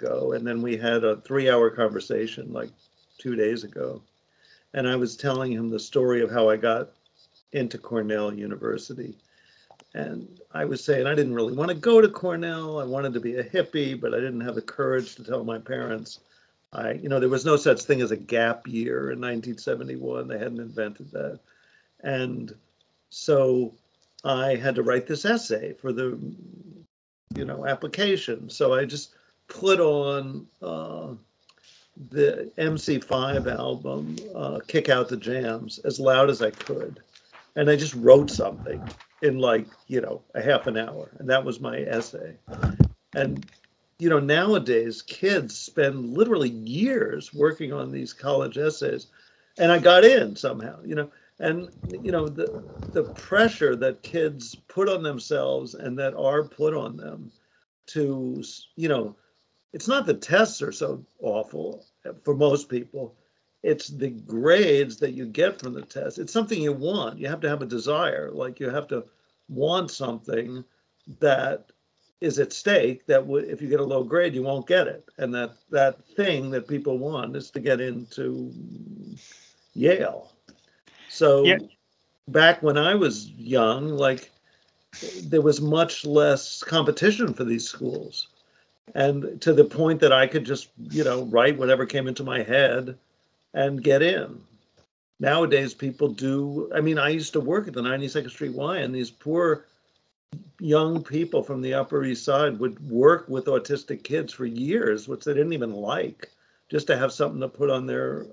ago, and then we had a 3-hour conversation like 2 days ago. And I was telling him the story of how I got into Cornell University. And I was saying I didn't really want to go to Cornell. I wanted to be a hippie, but I didn't have the courage to tell my parents. There was no such thing as a gap year in 1971. They hadn't invented that. And so I had to write this essay for the, application. So I just put on the MC5 album, Kick Out the Jams, as loud as I could. And I just wrote something in a half an hour. And that was my essay. And, nowadays kids spend literally years working on these college essays. And I got in somehow, and, the pressure that kids put on themselves and that are put on them to, it's not the tests are so awful for most people. It's the grades that you get from the test. It's something you want. You have to have a desire. Like you have to want something that is at stake that if you get a low grade, you won't get it. And that thing that people want is to get into Yale. So Yeah. back when I was young, there was much less competition for these schools. And to the point that I could just, write whatever came into my head and get in. Nowadays, people do. I mean, I used to work at the 92nd Street Y, and these poor young people from the Upper East Side would work with autistic kids for years, which they didn't even like, just to have something to put on their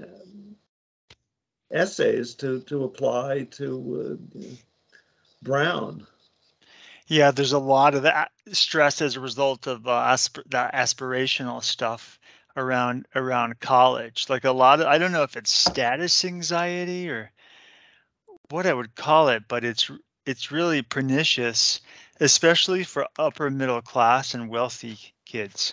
essays to apply to Brown. Yeah, there's a lot of that stress as a result of that aspirational stuff around college. Like a lot of, I don't know if it's status anxiety or what I would call it, but it's really pernicious, especially for upper middle class and wealthy kids.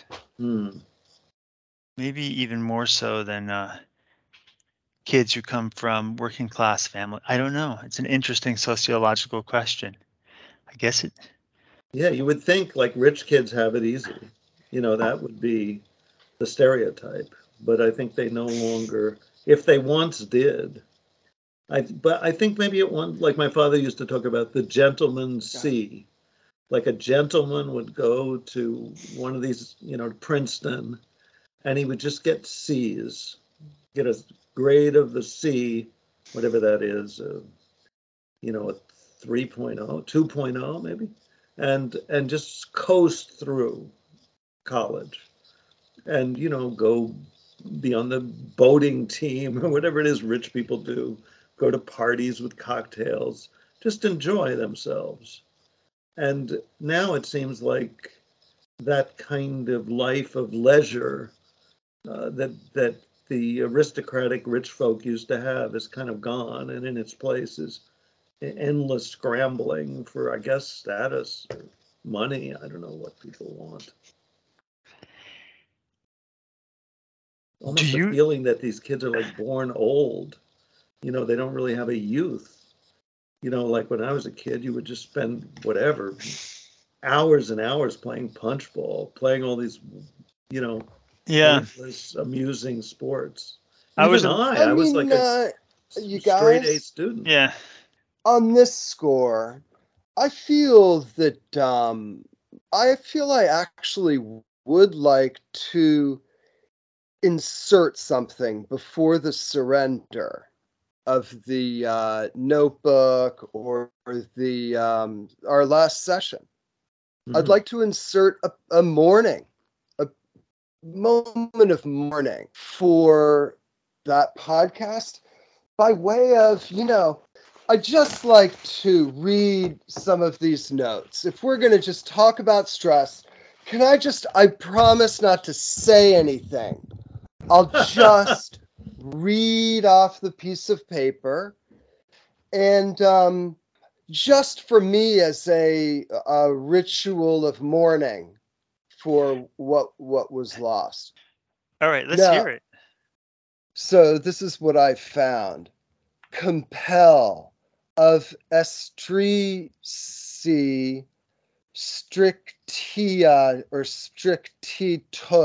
Maybe even more so than kids who come from working class family. I don't know. It's an interesting sociological question. I guess it. Yeah, you would think like rich kids have it easy. That would be the stereotype. But I think they no longer, if they once did. But I think maybe it one, like my father used to talk about the gentleman's C. Like a gentleman would go to one of these, Princeton, and he would just get C's, get a grade of the C, whatever that is, a 3.0, 2.0 maybe, and just coast through college and, go be on the boating team or whatever it is rich people do, go to parties with cocktails, just enjoy themselves. And now it seems like that kind of life of leisure that the aristocratic rich folk used to have is kind of gone, and in its place is endless scrambling for, I guess, status or money. I don't know what people want. Almost a feeling that these kids are like born old. They don't really have a youth. Like when I was a kid, you would just spend whatever hours and hours playing punch ball, playing all these, pointless, amusing sports. I was like a straight A student. Yeah. On this score, I feel that I actually would like to insert something before the surrender of the notebook or the our last session. Mm-hmm. I'd like to insert a moment of mourning for that podcast by way of, I'd just like to read some of these notes. If we're going to just talk about stress, I promise not to say anything. I'll just read off the piece of paper. And just for me as a ritual of mourning for what was lost. All right, let's hear it. So this is what I found. Compel of Estrici strictia or strictito